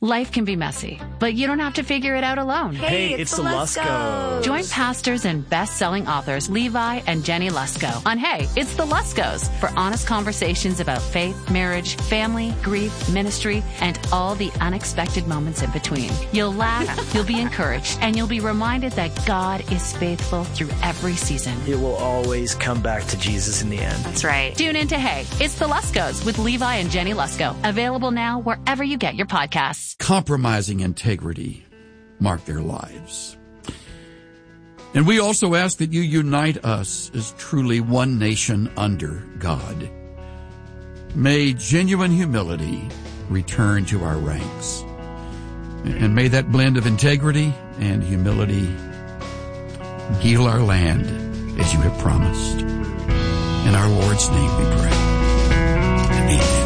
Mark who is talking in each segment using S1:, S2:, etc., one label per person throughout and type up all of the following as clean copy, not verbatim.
S1: Life can be messy, but you don't have to figure it out alone.
S2: Hey, it's the Luskos.
S1: Join pastors and best-selling authors Levi and Jenny Lusko on Hey, It's the Luskos for honest conversations about faith, marriage, family, grief, ministry, and all the unexpected moments in between. You'll laugh, you'll be encouraged, and you'll be reminded that God is faithful through every season.
S2: It will always come back to Jesus in the end.
S1: That's right. Tune in to Hey, It's the Luskos with Levi and Jenny Lusko. Available now wherever you get your podcasts.
S3: Compromising integrity mark their lives. And we also ask that you unite us as truly one nation under God. May genuine humility return to our ranks. And may that blend of integrity and humility heal our land as you have promised. In our Lord's name we pray. Amen.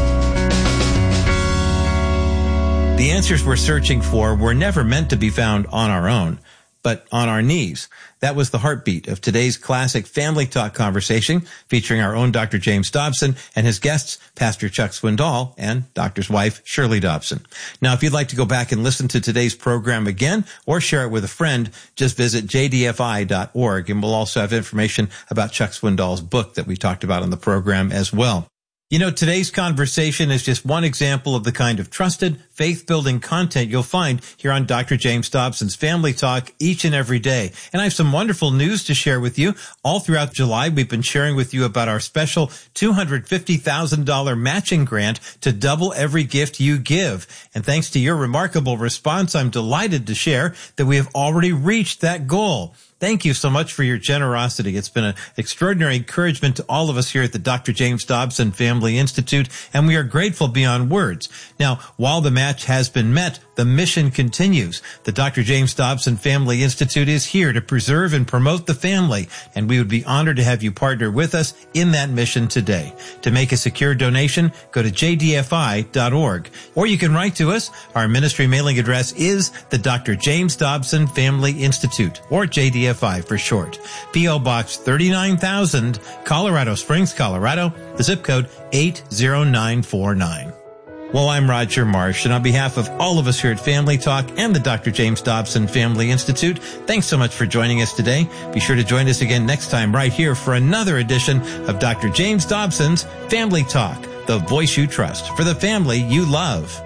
S4: The answers we're searching for were never meant to be found on our own, but on our knees. That was the heartbeat of today's classic Family Talk conversation featuring our own Dr. James Dobson and his guests, Pastor Chuck Swindoll and Doctor's wife, Shirley Dobson. Now, if you'd like to go back and listen to today's program again or share it with a friend, just visit jdfi.org, and we'll also have information about Chuck Swindoll's book that we talked about on the program as well. You know, today's conversation is just one example of the kind of trusted, faith-building content you'll find here on Dr. James Dobson's Family Talk each and every day. And I have some wonderful news to share with you. All throughout July, we've been sharing with you about our special $250,000 matching grant to double every gift you give. And thanks to your remarkable response, I'm delighted to share that we have already reached that goal. Thank you so much for your generosity. It's been an extraordinary encouragement to all of us here at the Dr. James Dobson Family Institute, and we are grateful beyond words. Now, while the match has been met, the mission continues. The Dr. James Dobson Family Institute is here to preserve and promote the family, and we would be honored to have you partner with us in that mission today. To make a secure donation, go to jdfi.org, or you can write to us. Our ministry mailing address is the Dr. James Dobson Family Institute, or JDFI for short. P.O. Box 39,000, Colorado Springs, Colorado, the zip code 80949. Well, I'm Roger Marsh, and on behalf of all of us here at Family Talk and the Dr. James Dobson Family Institute, thanks so much for joining us today. Be sure to join us again next time right here for another edition of Dr. James Dobson's Family Talk, the voice you trust for the family you love.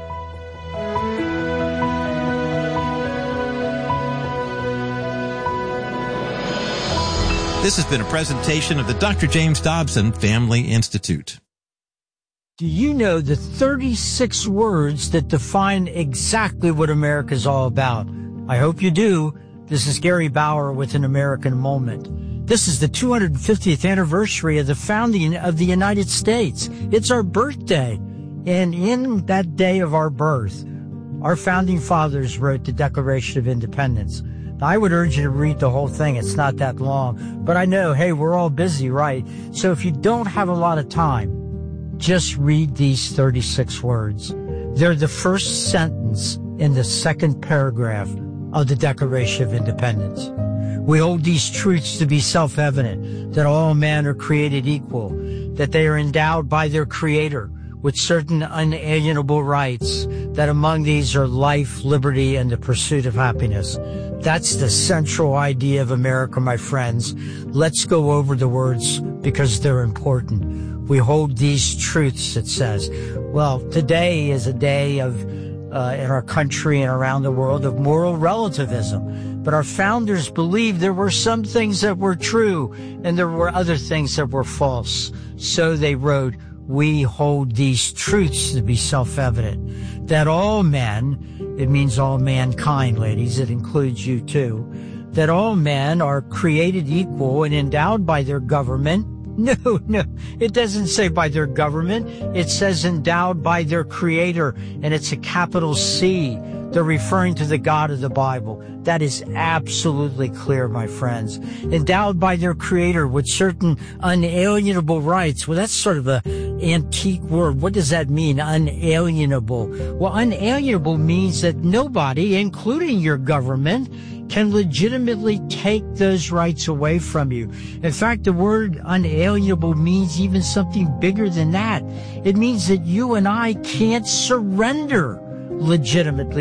S4: This has been a presentation of the Dr. James Dobson Family Institute.
S5: Do you know the 36 words that define exactly what America's all about? I hope you do. This is Gary Bauer with An American Moment. This is the 250th anniversary of the founding of the United States. It's our birthday. And in that day of our birth, our founding fathers wrote the Declaration of Independence. I would urge you to read the whole thing. It's not that long. But I know, hey, we're all busy, right? So if you don't have a lot of time, just read these 36 words. They're the first sentence in the second paragraph of the Declaration of Independence. We hold these truths to be self-evident, that all men are created equal, that they are endowed by their Creator with certain unalienable rights, that among these are life, liberty, and the pursuit of happiness. That's the central idea of America, my friends. Let's go over the words because they're important. We hold these truths, it says. Well, today is a day of, in our country and around the world, of moral relativism. But our founders believed there were some things that were true and there were other things that were false. So they wrote, we hold these truths to be self-evident, that all men, it means all mankind, ladies, it includes you too, that all men are created equal and endowed by their government. No, it doesn't say by their government. It says endowed by their Creator, and it's a capital C. They're referring to the God of the Bible. That is absolutely clear, my friends. Endowed by their Creator with certain unalienable rights. Well, that's sort of an antique word. What does that mean, unalienable? Well, unalienable means that nobody, including your government, can legitimately take those rights away from you. In fact, the word unalienable means even something bigger than that. It means that you and I can't surrender legitimately